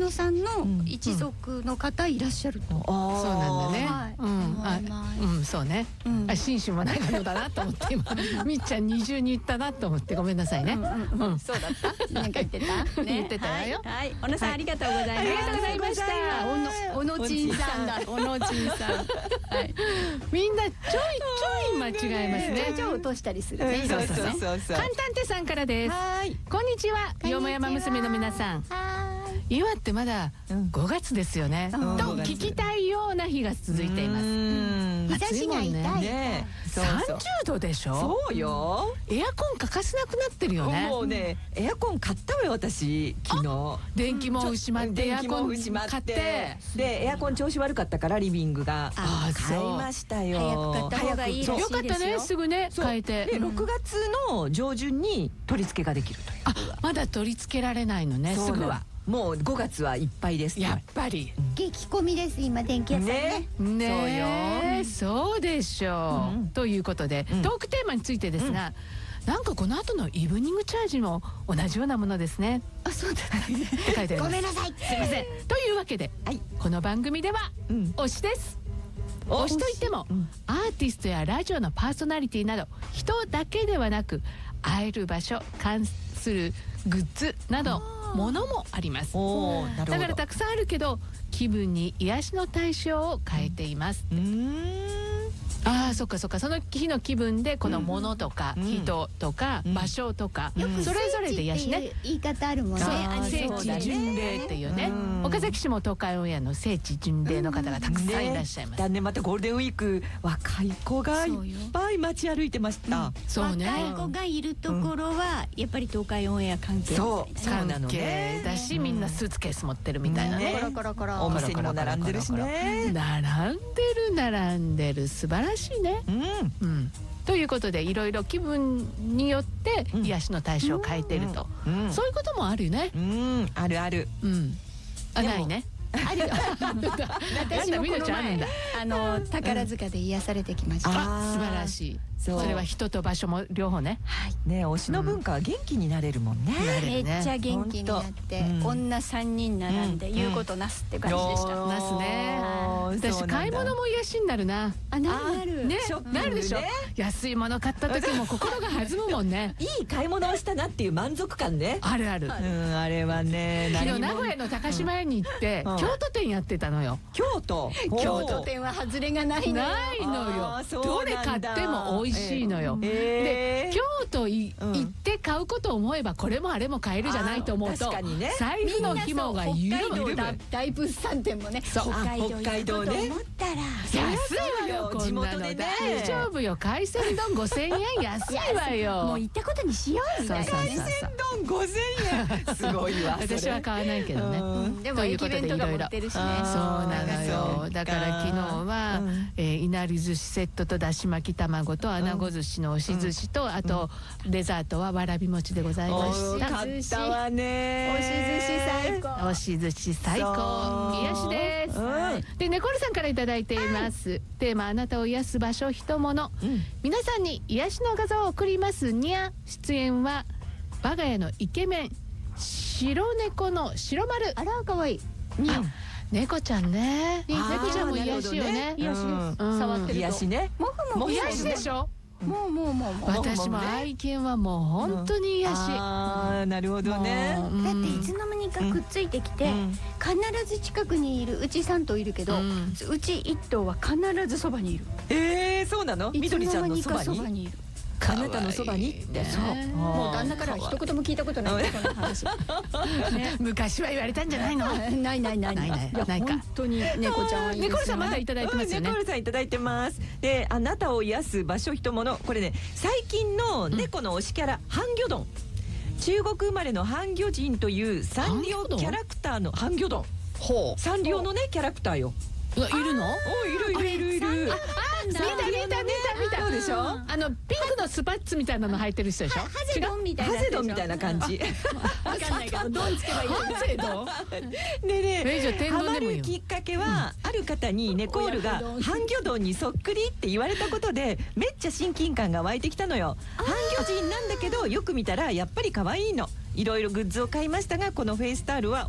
本さんの一族の方いらっしゃると。 そうなんだね。そうね。紳士もないのだなと思って今みっちゃん二重に言ったなと思ってごめんなさいね。 そうだった。なんか言ってた。 言ってたわよ。 はい。小野さんありがとうございます。 ありがとうございました。 小野ちんさんだ。小野ちんさん。 みんなちょい間違えますね。 ちょい落としたりするね。 そう。簡単手さんからです。こんにちは。よもやま娘の皆さん。今ってまだ5月ですよね。と聞きたいような日が続いています。 日差しが痛い。 30度でしょ。 そうよ。 エアコン欠かせなくなってるよね。 もうね、エアコン買ったわよ私昨日。 電気も失まってエアコン買って、 でエアコン調子悪かったからリビングが買いましたよ。 早く買った方がいいらしいですよ。 よかったね、すぐね変えて。 で6月の上旬に取り付けができるという。 まだ取り付けられないのね、すぐは。 もう5月はいっぱいです。 やっぱり激混みです今電気屋さんね。 ね、そうでしょう。ということでトークテーマについてですが、なんかこの後のイブニングチャージも同じようなものですね。 あ、そうだね。 って書いてあります。 ごめんなさい。 すいません。というわけでこの番組では推しです。推しといってもアーティストやラジオのパーソナリティなど人だけではなく、会える場所、関するグッズなどものもあります。だからたくさんあるけど気分に癒しの対象を変えています。そっかそっか。その日の気分でこのものとか人とか場所とかそれぞれで癒しね。 言い方あるもんね。 聖地巡礼っていうね。岡崎市も東海オンエアの聖地巡礼の方がたくさんいらっしゃいます。 だね、またゴールデンウィーク若い子がいっぱい街歩いてました。 そうね。 若い子がいるところはやっぱり東海オンエア関係。 関係だし、みんなスーツケース持ってるみたいなね。 お店にも並んでるしね。 並んでる素晴らしいね。ということでいろいろ気分によって癒しの対象を変えてると、そういうこともあるよね。 あるある。 ないね。あるよ。 私もこの前宝塚で癒されてきました。 素晴らしい。それは人と場所も両方ね。 ね、推しの文化は元気になれるもんね。 めっちゃ元気になって女3人並んで言うことなすって感じでした。 なすね。私買い物も癒しになるな。 なるね、なるでしょ。安いもの買った時も心が弾むもんね。 いい買い物をしたなっていう満足感ね。 あるある。 あれはね。 昨日名古屋の高島屋に行って京都店やってたのよ。 京都店は外れがないのよ。どれ買っても美味しいのよ。で京都行って買うことを思えばこれもあれも買えるじゃないと思うと、財布の紐が緩む。 大物産店もね、北海道ね。思ったら安いわよ、こんなの大丈夫よ。海鮮丼5000円安いわよ。 もう行ったことにしようみたいな。 海鮮丼5000円すごいわ。 私は買わないけどね。 でも駅弁とか持ってるしね。 そうなのよ。だから昨日はいなり寿司セットとだし巻き卵と穴子寿司の押し寿司と、あとデザートはわらび餅でございました。 買ったわね。 押し寿司最高。 押し寿司最高。癒しです。でネコルさんからいただいています。テーマ、あなたを癒す場所、人物。皆さんに癒しの画像を送りますにゃ。出演は我が家のイケメン白猫の白丸。 あらかわいい。 猫ちゃんね。猫ちゃんも癒しよね。 癒しです。触ってると癒しね。 もう癒しでしょ。 もう私も愛犬はもう本当に癒し。 なるほどね。 だっていつの間にかくっついてきて、必ず近くにいるうち3頭いるけど、うち1頭は必ずそばにいる。 そうなの？みどりちゃんのそばにいる。あなたのそばにって。 そう。もう旦那からは一言も聞いたことないこの話。 昔は言われたんじゃないの？ ない。本当に猫ちゃんはいいですよね。 猫さんまだいただいてますよね。 猫さんいただいてます。で、あなたを癒す場所、人物。これね、最近の猫の推しキャラ、ハンギョドン。中国生まれのハンギョ人というサンリオキャラクターのハンギョドン。サンリオのねキャラクターよ。 いるの？ いる。 見たでしょ。ピンクのスパッツみたいなの履いてる人でしょ。 ハゼドンみたいな感じ。 わかんないけどドンつけばいい。 ハゼドン。 ハマるきっかけはある方にネコールがハンギョドンにそっくりって言われたことでめっちゃ親近感が湧いてきたのよ。ハンギョ人なんだけどよく見たらやっぱり可愛いの。いろいろグッズを買いましたがこのフェイスタオルは